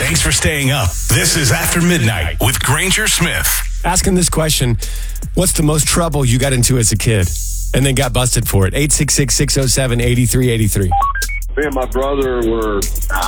Thanks for staying up. This is After Midnight with Granger Smith. Asking this question, what's the most trouble you got into as a kid and then got busted for it? 866-607-8383. Me and my brother were